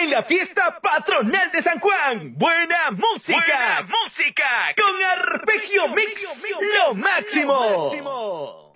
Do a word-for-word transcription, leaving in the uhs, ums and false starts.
en la fiesta patronal de San Juan. Buena música. Buena música. Con Arpegio Mix, lo máximo.